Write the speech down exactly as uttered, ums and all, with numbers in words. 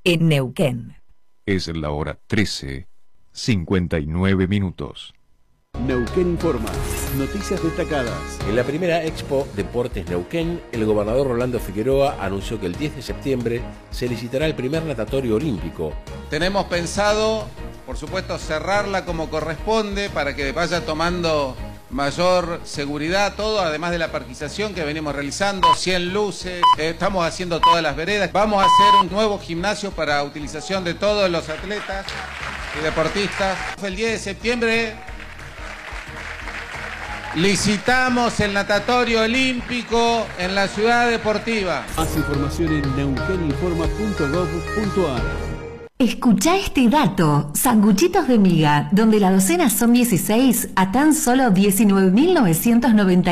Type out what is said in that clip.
en Neuquén. Es la hora trece, cincuenta y nueve minutos. Neuquén Informa. Noticias destacadas. En la primera Expo Deportes Neuquén, el gobernador Rolando Figueroa anunció que el diez de septiembre se licitará el primer natatorio olímpico. Tenemos pensado, por supuesto, cerrarla como corresponde para que vaya tomando mayor seguridad todo, además de la parquización que venimos realizando, cien luces, eh, estamos haciendo todas las veredas. Vamos a hacer un nuevo gimnasio para utilización de todos los atletas y deportistas. El diez de septiembre licitamos el natatorio olímpico en la ciudad deportiva. Más información en neuqueninforma punto gob punto ar. Escucha este dato. Sanguchitos de miga, donde la docena son dieciséis a tan solo diecinueve mil novecientos noventa.